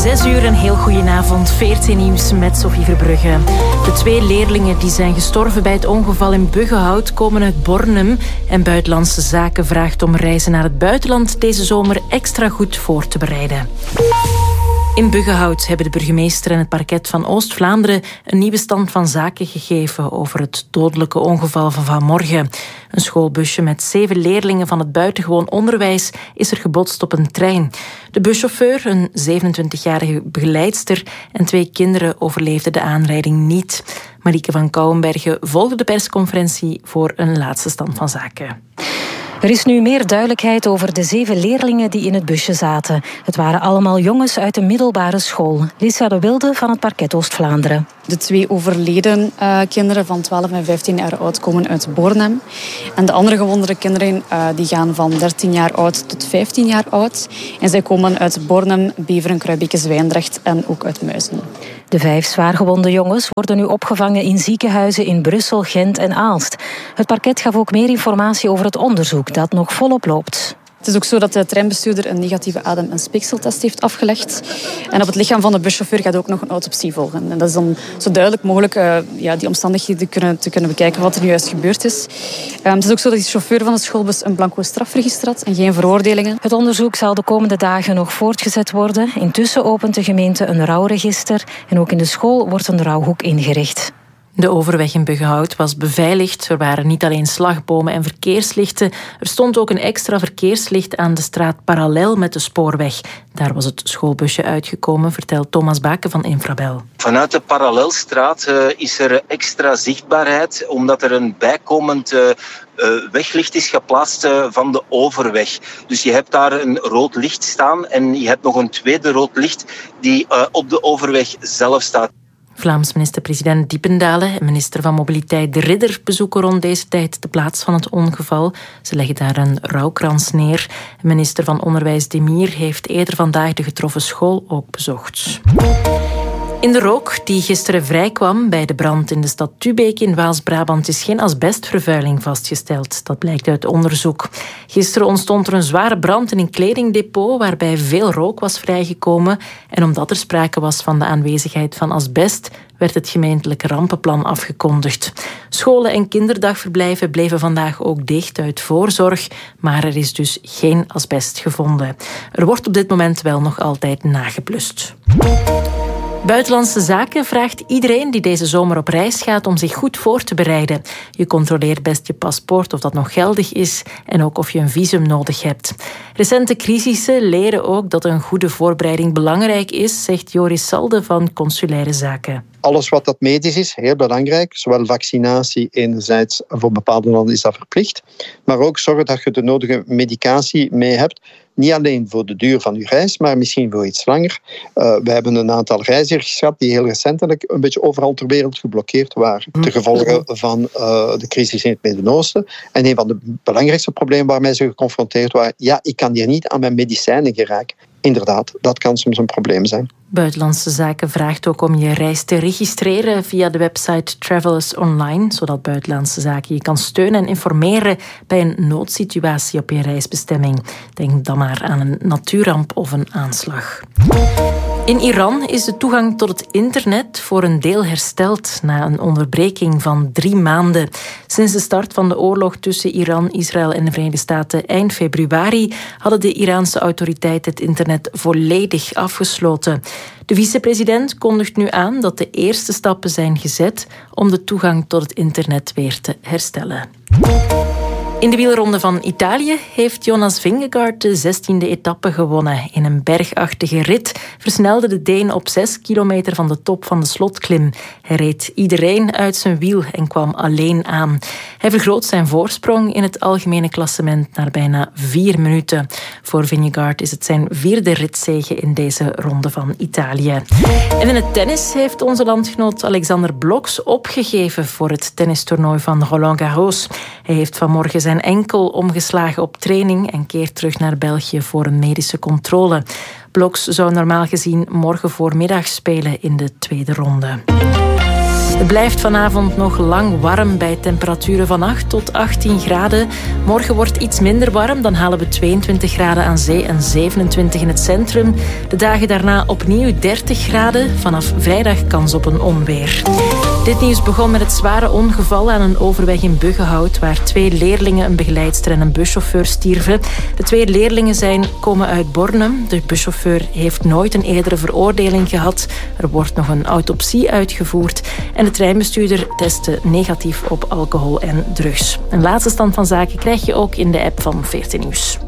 6 uur, een heel goedenavond. VRT Nieuws met Sophie Verbrugge. De 2 leerlingen die zijn gestorven bij het ongeval in Buggenhout komen uit Bornem. En Buitenlandse Zaken vraagt om reizen naar het buitenland deze zomer extra goed voor te bereiden. In Buggenhout hebben de burgemeester en het parket van Oost-Vlaanderen een nieuwe stand van zaken gegeven over het dodelijke ongeval van vanmorgen. Een schoolbusje met 7 leerlingen van het buitengewoon onderwijs is er gebotst op een trein. De buschauffeur, een 27-jarige begeleidster en 2 kinderen overleefden de aanrijding niet. Marieke van Kouwenbergen volgde de persconferentie voor een laatste stand van zaken. Er is nu meer duidelijkheid over de 7 leerlingen die in het busje zaten. Het waren allemaal jongens uit de middelbare school. Lisa de Wilde van het parket Oost-Vlaanderen. De 2 overleden kinderen van 12 en 15 jaar oud komen uit Bornem. En de andere gewonde kinderen die gaan van 13 jaar oud tot 15 jaar oud. En zij komen uit Bornem, Beveren, Kruibeke, Zwijndrecht en ook uit Muizen. De 5 zwaargewonde jongens worden nu opgevangen in ziekenhuizen in Brussel, Gent en Aalst. Het parket gaf ook meer informatie over het onderzoek dat nog volop loopt. Het is ook zo dat de treinbestuurder een negatieve adem- en speekseltest heeft afgelegd. En op het lichaam van de buschauffeur gaat ook nog een autopsie volgen. En dat is dan zo duidelijk mogelijk die omstandigheden te kunnen bekijken wat er nu juist gebeurd is. Het is ook zo dat die chauffeur van de schoolbus een blanco strafregister had en geen veroordelingen. Het onderzoek zal de komende dagen nog voortgezet worden. Intussen opent de gemeente een rouwregister en ook in de school wordt een rouwhoek ingericht. De overweg in Buggenhout was beveiligd. Er waren niet alleen slagbomen en verkeerslichten. Er stond ook een extra verkeerslicht aan de straat parallel met de spoorweg. Daar was het schoolbusje uitgekomen, vertelt Thomas Baken van Infrabel. Vanuit de parallelstraat is er extra zichtbaarheid, omdat er een bijkomend weglicht is geplaatst van de overweg. Dus je hebt daar een rood licht staan en je hebt nog een tweede rood licht die op de overweg zelf staat. Vlaams minister-president Diependalen en minister van Mobiliteit De Ridder bezoeken rond deze tijd de plaats van het ongeval. Ze leggen daar een rouwkrans neer. Minister van Onderwijs De Mier heeft eerder vandaag de getroffen school ook bezocht. In de rook die gisteren vrijkwam bij de brand in de stad Tubeke in Waals-Brabant is geen asbestvervuiling vastgesteld. Dat blijkt uit onderzoek. Gisteren ontstond er een zware brand in een kledingdepot waarbij veel rook was vrijgekomen. En omdat er sprake was van de aanwezigheid van asbest, werd het gemeentelijke rampenplan afgekondigd. Scholen en kinderdagverblijven bleven vandaag ook dicht uit voorzorg, maar er is dus geen asbest gevonden. Er wordt op dit moment wel nog altijd nageblust. Buitenlandse Zaken vraagt iedereen die deze zomer op reis gaat om zich goed voor te bereiden. Je controleert best je paspoort of dat nog geldig is en ook of je een visum nodig hebt. Recente crisissen leren ook dat een goede voorbereiding belangrijk is, zegt Joris Salde van Consulaire Zaken. Alles wat dat medisch is, heel belangrijk. Zowel vaccinatie enerzijds, voor bepaalde landen is dat verplicht. Maar ook zorgen dat je de nodige medicatie mee hebt. Niet alleen voor de duur van je reis, maar misschien voor iets langer. We hebben een aantal reizigers gehad die heel recentelijk een beetje overal ter wereld geblokkeerd waren. Ten gevolge van de crisis in het Midden-Oosten. En een van de belangrijkste problemen waarmee ze geconfronteerd waren, ja, ik kan hier niet aan mijn medicijnen geraken. Inderdaad, dat kan soms een probleem zijn. Buitenlandse Zaken vraagt ook om je reis te registreren via de website Travelers Online, zodat Buitenlandse Zaken je kan steunen en informeren bij een noodsituatie op je reisbestemming. Denk dan maar aan een natuurramp of een aanslag. In Iran is de toegang tot het internet voor een deel hersteld na een onderbreking van 3 maanden. Sinds de start van de oorlog tussen Iran, Israël en de Verenigde Staten eind februari hadden de Iraanse autoriteiten het internet volledig afgesloten. De vicepresident kondigt nu aan dat de eerste stappen zijn gezet om de toegang tot het internet weer te herstellen. In de wielronde van Italië heeft Jonas Vingegaard de 16e etappe gewonnen. In een bergachtige rit versnelde de Deen op 6 kilometer van de top van de slotklim. Hij reed iedereen uit zijn wiel en kwam alleen aan. Hij vergroot zijn voorsprong in het algemene klassement naar bijna 4 minuten. Voor Vingegaard is het zijn 4e ritzege in deze ronde van Italië. En in het tennis heeft onze landgenoot Alexander Bloks opgegeven voor het tennistoernooi van Roland Garros. Hij heeft vanmorgen zijn enkel omgeslagen op training en keert terug naar België voor een medische controle. Bloks zou normaal gezien morgen voormiddag spelen in de tweede ronde. Het blijft vanavond nog lang warm bij temperaturen van 8 tot 18 graden. Morgen wordt iets minder warm, dan halen we 22 graden aan zee en 27 in het centrum. De dagen daarna opnieuw 30 graden. Vanaf vrijdag kans op een onweer. Dit nieuws begon met het zware ongeval aan een overweg in Buggenhout, waar 2 leerlingen, een begeleidster en een buschauffeur stierven. De 2 leerlingen komen uit Borne. De buschauffeur heeft nooit een eerdere veroordeling gehad. Er wordt nog een autopsie uitgevoerd. En de treinbestuurder testte negatief op alcohol en drugs. Een laatste stand van zaken krijg je ook in de app van VRT Nieuws.